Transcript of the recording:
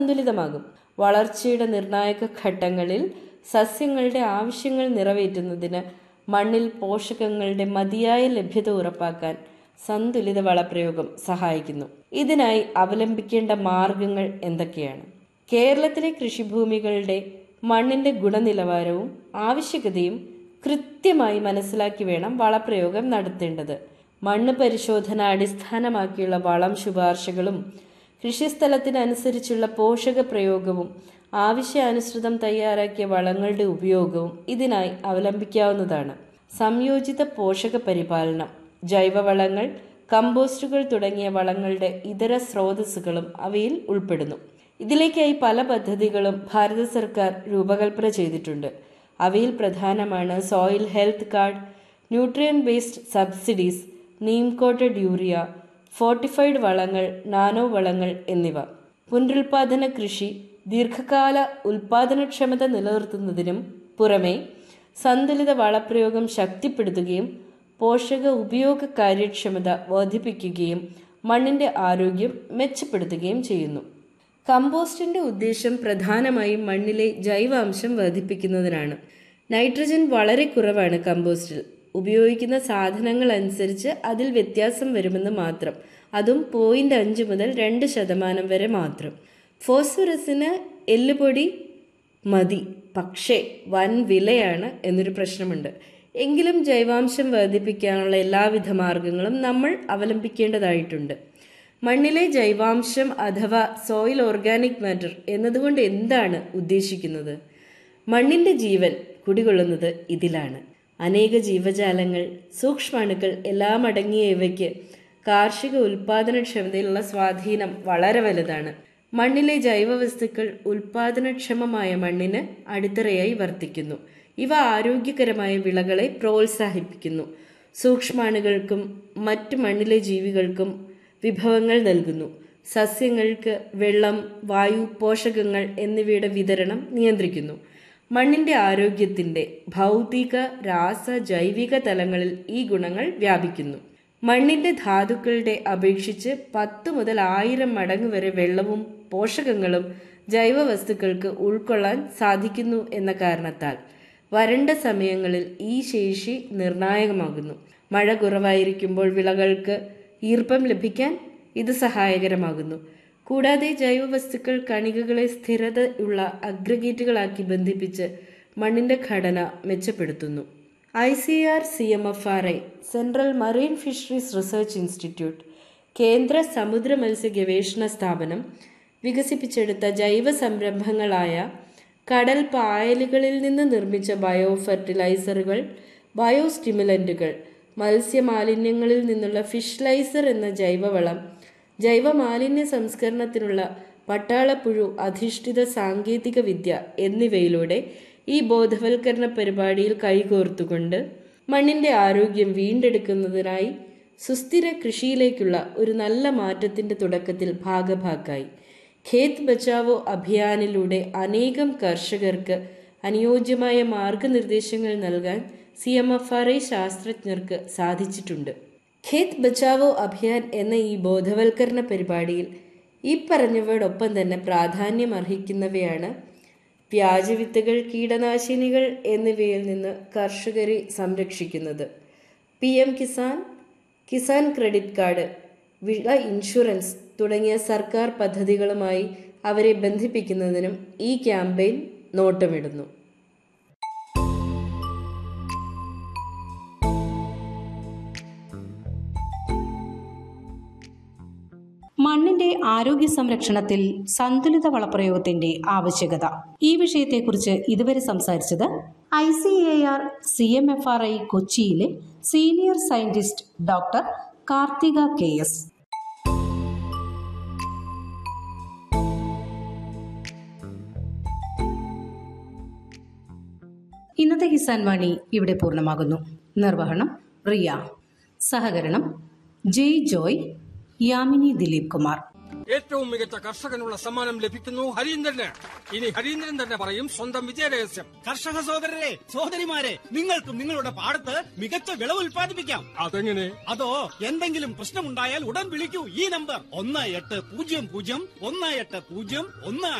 സന്തുലിതമാകും. വളർച്ചയുടെ നിർണായക ഘട്ടങ്ങളിൽ സസ്യങ്ങളുടെ ആവശ്യങ്ങൾ നിറവേറ്റുന്നതിന് മണ്ണിൽ പോഷകങ്ങളുടെ മതിയായ ലഭ്യത ഉറപ്പാക്കാൻ സന്തുലിത വളപ്രയോഗം സഹായിക്കുന്നു. ഇതിനായി അവലംബിക്കേണ്ട മാർഗങ്ങൾ എന്തൊക്കെയാണ്? കേരളത്തിലെ കൃഷിഭൂമികളുടെ മണ്ണിന്റെ ഗുണനിലവാരവും ആവശ്യകതയും കൃത്യമായി മനസ്സിലാക്കി വേണം വളപ്രയോഗം നടത്തേണ്ടത്. മണ്ണ് പരിശോധന അടിസ്ഥാനമാക്കിയുള്ള വളം ശുപാർശകളും കൃഷിസ്ഥലത്തിനനുസരിച്ചുള്ള പോഷക പ്രയോഗവും ആവശ്യാനുസൃതം തയ്യാറാക്കിയ വളങ്ങളുടെ ഉപയോഗവും ഇതിനായി അവലംബിക്കാവുന്നതാണ്. സംയോജിത പോഷക പരിപാലനം, ജൈവവളങ്ങൾ, കമ്പോസ്റ്റുകൾ തുടങ്ങിയ വളങ്ങളുടെ ഇതര സ്രോതസ്സുകളും അവയിൽ ഉൾപ്പെടുന്നു. ഇതിലേക്കായി പല പദ്ധതികളും ഭാരത സർക്കാർ രൂപകൽപ്പന ചെയ്തിട്ടുണ്ട്. അവയിൽ പ്രധാനമാണ് soil health card, nutrient based subsidies, Neem quoted urea, fortified വളങ്ങൾ, നാനോ വളങ്ങൾ എന്നിവ. പുനരുൽപാദന കൃഷി ദീർഘകാല ഉൽപാദനക്ഷമത നിലനിർത്തുന്നതിനും പുറമെ സന്തുലിത വളപ്രയോഗം ശക്തിപ്പെടുത്തുകയും പോഷക ഉപയോഗ കാര്യക്ഷമത വർദ്ധിപ്പിക്കുകയും മണ്ണിന്റെ ആരോഗ്യം മെച്ചപ്പെടുത്തുകയും ചെയ്യുന്നു. കമ്പോസ്റ്റിന്റെ ഉദ്ദേശം പ്രധാനമായും മണ്ണിലെ ജൈവാംശം വർദ്ധിപ്പിക്കുന്നതിനാണ്. നൈട്രജൻ വളരെ കുറവാണ് കമ്പോസ്റ്റിൽ. ഉപയോഗിക്കുന്ന സാധനങ്ങൾ അനുസരിച്ച് അതിൽ വ്യത്യാസം വരുമെന്ന് മാത്രം. അതും 0.5 മുതൽ 2% വരെ മാത്രം. ഫോസ്ഫറസിന് എല്ലുപൊടി മതി, പക്ഷേ വൻ വിലയാണ് എന്നൊരു പ്രശ്നമുണ്ട്. എങ്കിലും ജൈവാംശം വർദ്ധിപ്പിക്കാനുള്ള എല്ലാവിധ മാർഗങ്ങളും നമ്മൾ അവലംബിക്കേണ്ടതായിട്ടുണ്ട്. മണ്ണിലെ ജൈവാംശം അഥവാ സോയിൽ ഓർഗാനിക് മാറ്റർ എന്നതുകൊണ്ട് എന്താണ് ഉദ്ദേശിക്കുന്നത്? മണ്ണിന്റെ ജീവൻ കുടികൊള്ളുന്നത് ഇതിലാണ്. അനേക ജീവജാലങ്ങൾ, സൂക്ഷ്മാണുക്കൾ എല്ലാം അടങ്ങിയ ഇവയ്ക്ക് കാർഷിക ഉൽപാദനക്ഷമതയിലുള്ള സ്വാധീനം വളരെ വലുതാണ്. മണ്ണിലെ ജൈവവസ്തുക്കൾ ഉൽപാദനക്ഷമമായ മണ്ണിന് അടിത്തറയായി വർത്തിക്കുന്നു. ഇവ ആരോഗ്യകരമായ വിളകളെ പ്രോത്സാഹിപ്പിക്കുന്നു. സൂക്ഷ്മാണുക്കൾക്കും മറ്റു മണ്ണിലെ ജീവികൾക്കും വിഭവങ്ങൾ നൽകുന്നു. സസ്യങ്ങൾക്ക് വെള്ളം, വായു, പോഷകങ്ങൾ എന്നിവയുടെ വിതരണം നിയന്ത്രിക്കുന്നു. മണ്ണിന്റെ ആരോഗ്യത്തിന്റെ ഭൗതിക, രാസ, ജൈവിക തലങ്ങളിൽ ഈ ഗുണങ്ങൾ വ്യാപിക്കുന്നു. മണ്ണിന്റെ ധാതുക്കളുടെ അപേക്ഷിച്ച് 10 മുതൽ 1000 മടങ്ങ് വരെ വെള്ളവും പോഷകങ്ങളും ജൈവവസ്തുക്കൾക്ക് ഉൾക്കൊള്ളാൻ സാധിക്കുന്നു എന്ന കാരണത്താൽ വരണ്ട സമയങ്ങളിൽ ഈ ശേഷി നിർണായകമാകുന്നു. മഴ കുറവായിരിക്കുമ്പോൾ വിളകൾക്ക് ഈർപ്പം ലഭിക്കാൻ ഇത് സഹായകരമാകുന്നു. കൂടാതെ ജൈവവസ്തുക്കൾ കണികകളെ സ്ഥിരതയുള്ള അഗ്രഗേറ്റുകളാക്കി ബന്ധിപ്പിച്ച് മണ്ണിന്റെ ഘടന മെച്ചപ്പെടുത്തുന്നു. ICAR-CMFRI central marine fisheries research institute, കേന്ദ്ര സമുദ്ര മത്സ്യ ഗവേഷണ സ്ഥാപനം വികസിപ്പിച്ചെടുത്ത ജൈവ സംരംഭങ്ങളായ കടൽ പായലുകളിൽ നിന്ന് നിർമ്മിച്ച ബയോ ഫെർട്ടിലൈസറുകൾ, ബയോ സ്റ്റിമുലന്റുകൾ, മത്സ്യമാലിന്യങ്ങളിൽ നിന്നുള്ള ഫിഷ്ലൈസർ എന്ന ജൈവവളം, ജൈവമാലിന്യ സംസ്കരണത്തിനുള്ള പട്ടാളപ്പുഴു അധിഷ്ഠിത സാങ്കേതിക വിദ്യ എന്നിവയിലൂടെ ഈ ബോധവൽക്കരണ പരിപാടിയിൽ കൈകോർത്തുകൊണ്ട് മണ്ണിന്റെ ആരോഗ്യം വീണ്ടെടുക്കുന്നതിനായി സുസ്ഥിര കൃഷിയിലേക്കുള്ള ഒരു നല്ല മാറ്റത്തിന്റെ തുടക്കത്തിൽ ഭാഗഭാക്കായി. ഖേത് ബച്ചാവോ അഭിയാനിലൂടെ അനേകം കർഷകർക്ക് അനുയോജ്യമായ മാർഗനിർദ്ദേശങ്ങൾ നൽകാൻ CMFRI ശാസ്ത്രജ്ഞർക്ക് സാധിച്ചിട്ടുണ്ട്. ഖേത് ബച്ചാവോ അഭിയാൻ എന്ന ഈ ബോധവൽക്കരണ പരിപാടിയിൽ ഈ പറഞ്ഞവയോടൊപ്പം തന്നെ പ്രാധാന്യം അർഹിക്കുന്നവയാണ് വ്യാജവിത്തുകൾ, കീടനാശിനികൾ എന്നിവയിൽ നിന്ന് കർഷകരെ സംരക്ഷിക്കുന്നത്. PM Kisan, Kisan credit card, വിള ഇൻഷുറൻസ് തുടങ്ങിയ സർക്കാർ പദ്ധതികളുമായി അവരെ ബന്ധിപ്പിക്കുന്നതിനും ഈ ക്യാമ്പയിൻ നോട്ടമിടുന്നു. മണ്ണിന്റെ ആരോഗ്യ സംരക്ഷണത്തിൽ സന്തുലിത വളപ്രയോഗത്തിന്റെ ആവശ്യകത. ഈ വിഷയത്തെക്കുറിച്ച് ഇതുവരെ സംസാരിച്ചത് ICAR-CMFRI കൊച്ചിയിലെ senior scientist doctor Karthika KS. ഇന്നത്തെ കിസാൻ വാണി ഇവിടെ പൂർണ്ണമാകുന്നു. നിർവഹണം റിയ, സഹകരണം ജയ് ജോയ്, യാമിനി ദിലീപ് കുമാർ. ഏറ്റവും മികച്ച കർഷകനുള്ള സമ്മാനം ലഭിക്കുന്നു ഹരീന്ദ്രന്. ഇനി ഹരീന്ദ്രൻ തന്നെ പറയും സ്വന്തം വിജയരഹസ്യം. കർഷക സഹോദരരെ, സഹോദരിമാരെ, നിങ്ങൾക്കും നിങ്ങളുടെ പാടത്ത് മികച്ച വിളവ് ഉൽപ്പാദിപ്പിക്കാം. അതെങ്ങനെ? അതോ എന്തെങ്കിലും പ്രശ്നമുണ്ടായാൽ ഉടൻ വിളിക്കൂ ഈ നമ്പർ 1800 1801